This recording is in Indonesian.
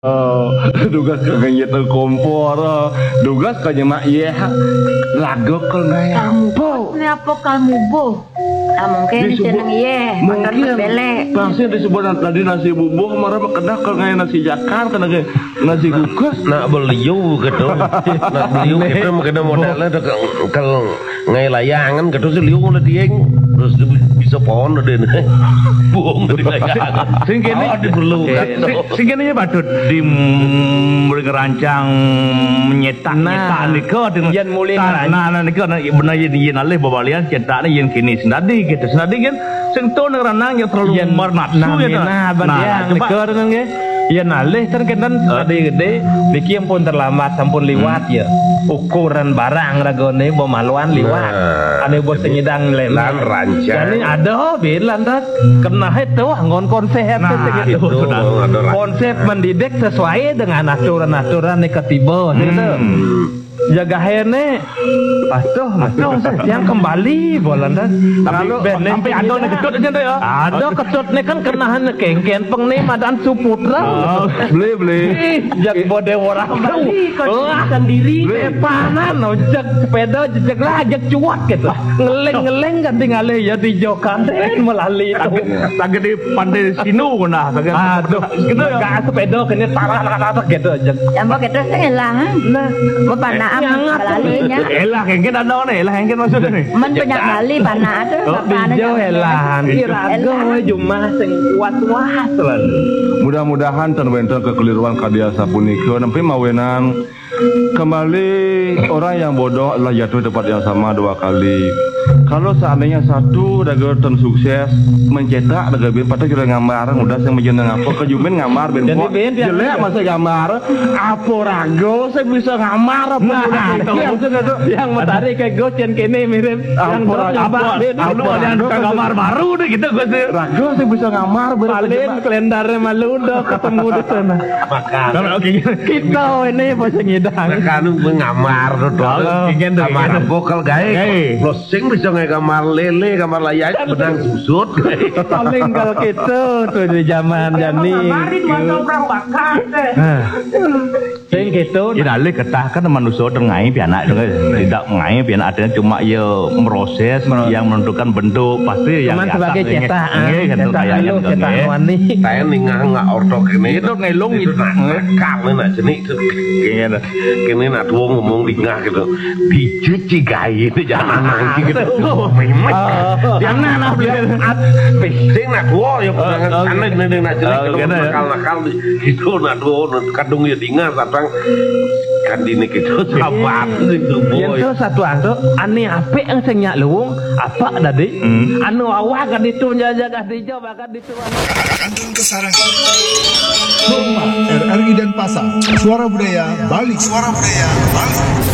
Dugas kagak nyetel kompor, dugas kagak mak iya lagu ke ngaya. Kamu apa kamu bu? Mungkin seneng iya, mungkin belek. pasti disebut tadi nasi bubuk, marah kedah ke ngaya nasi Jakarta, kena nasi gugus. Nak beliau gitu, nak beliau itu mungkin modelnya kalau ngaya layangan gitu sih liu lah dia, terus bisa pohon deh, buang dari layangan. Singkini diperlukan. Singkini patut di ngerancang menyetak niko dengan yang mulai nah niko benar yen alih babalian cetaknya yen kini senadi gitu senadi kan sentuh neranang yang terlalu nafsu gitu nah bandiang niko dengan ge yen alih kan gede bikin pun terlambat sampun liwat ya ukuran barang ragone bomaluan liwat ane bos nyedang lan rancang jadi ada bilang tak kena itu ngon konsep konsep mendidik sesuai dengan aturan-aturan ketiba gitu. Jaga hene patuh yang kembali bolan dah kalau sampai ada nih ketut aja deh ya ada ketut nih kan kenahan kengken pengni madan suputra beli jak bode orang kembali sendiri panan jak sepeda jak lah jak cuat gitu ngeleng ganti ngalih ya di jokan melalui tak di pandai sinu nah aduh gitu ya sepeda kene tarah gitu jak yang mau kita selah nah mana elah kengken ada nih elah kengken maksudnya nih men banyak kali panah ada dijauh elah irago jumlah sing kuat-kuat selalu mudah-mudahan terbentuk kekeliruan kadia sapunika nempi mawenan kembali orang yang bodoh adalah jatuh di tempat yang sama dua kali. Kalau seandainya satu daga ten sukses mencetak daga bin patah kita ngambar udah saya menjeneng apa kejumin ngambar ben jelek masa gambar apa rago saya bisa ngambar apa yang matahari kayak gocen kene mirip yang apa yang gambar baru deh gitu gue sih rago saya bisa ngambar paling kalendarnya malu udah ketemu di sana makan kita ini bos ngidang kan ngambar doang gambar vokal gae closing bisa gambar lele gambar layar benang susut paling kalau gitu tuh di zaman jani kemarin mau orang bakat sing gitu ya alih ketah kan manusia dengai pianak tidak ngai pianak ada cuma ya proses yang menentukan bentuk pasti yang sebagai cetak cetak wani saya nggak ortok ini itu ngelung itu kamu nak jenis kini nak tua ngomong di ngah gitu dicuci gaya itu jangan nangki gitu jangan nak sing nak tua ya karena ini nak jenis nakal itu nak tua kadung ya dengar datang kan ini gitu sabar itu boy yang satu anu ane apik yang senyak luwung apa tadi anu awak kan itu jaga hijau bahkan itu Kandung Kesarangan Rumah RRI dan Pasar Suara Budaya Bali